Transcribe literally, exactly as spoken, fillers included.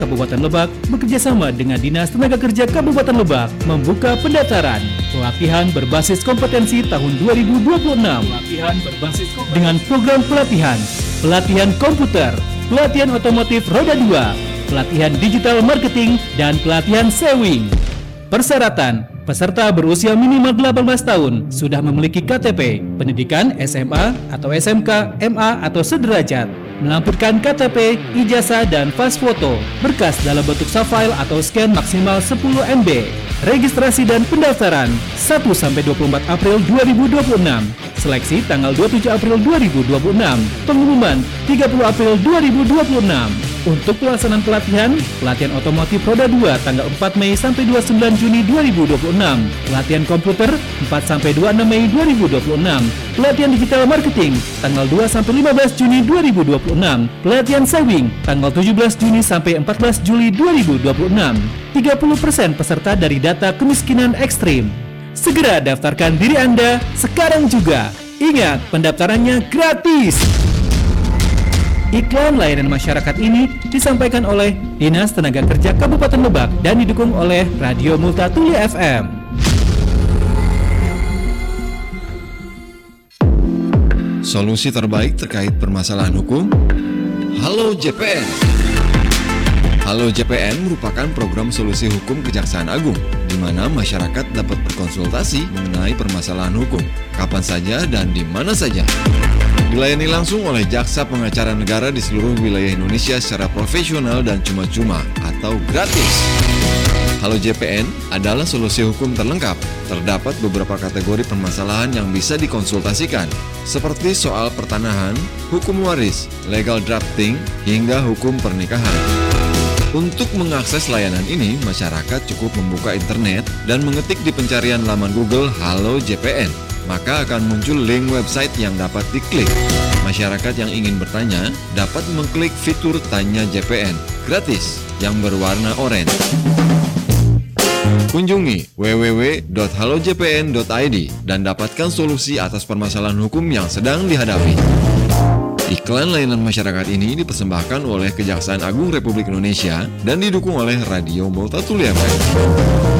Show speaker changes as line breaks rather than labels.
Kabupaten Lebak bekerjasama dengan Dinas Tenaga Kerja Kabupaten Lebak membuka pendaftaran pelatihan berbasis kompetensi tahun dua ribu dua puluh enam. Pelatihan berbasis kompetensi dengan program pelatihan, pelatihan komputer, pelatihan otomotif roda dua, pelatihan digital marketing, dan pelatihan sewing. Persyaratan, peserta berusia minimal delapan belas tahun, sudah memiliki K T P, pendidikan S M A atau S M K, M A atau sederajat, melampirkan K T P, ijazah, dan pas foto, berkas dalam bentuk soft-file atau scan maksimal sepuluh M B. Registrasi dan pendaftaran satu sampai dua puluh empat April dua ribu dua puluh enam. Seleksi tanggal dua puluh tujuh April dua ribu dua puluh enam. Pengumuman tiga puluh April dua ribu dua puluh enam. Untuk pelaksanaan pelatihan, pelatihan otomotif roda dua tanggal empat Mei sampai dua puluh sembilan Juni dua ribu dua puluh enam. Pelatihan komputer empat sampai dua puluh enam Mei dua ribu dua puluh enam. Pelatihan digital marketing tanggal dua sampai lima belas Juni dua ribu dua puluh enam. Pelatihan sewing tanggal tujuh belas Juni sampai empat belas Juli dua ribu dua puluh enam. tiga puluh persen peserta dari data kemiskinan ekstrim. Segera daftarkan diri Anda sekarang juga. Ingat, pendaftarannya gratis. Iklan layanan masyarakat ini disampaikan oleh Dinas Tenaga Kerja Kabupaten Lebak dan didukung oleh Radio Multatuli F M.
Solusi terbaik terkait permasalahan hukum? Halo J P N. Halo J P N merupakan program solusi hukum Kejaksaan Agung, di mana masyarakat dapat berkonsultasi mengenai permasalahan hukum, kapan saja dan di mana saja. Dilayani langsung oleh jaksa pengacara negara di seluruh wilayah Indonesia secara profesional dan cuma-cuma atau gratis. Halo J P N adalah solusi hukum terlengkap. Terdapat beberapa kategori permasalahan yang bisa dikonsultasikan, seperti soal pertanahan, hukum waris, legal drafting, hingga hukum pernikahan. Untuk mengakses layanan ini, masyarakat cukup membuka internet dan mengetik di pencarian laman Google Halo J P N. Maka akan muncul link website yang dapat diklik. Masyarakat yang ingin bertanya dapat mengklik fitur Tanya J P N gratis yang berwarna oranye. Kunjungi w w w dot halo j p n dot i d dan dapatkan solusi atas permasalahan hukum yang sedang dihadapi. Iklan layanan masyarakat ini dipersembahkan oleh Kejaksaan Agung Republik Indonesia dan didukung oleh Radio Multatuli F M.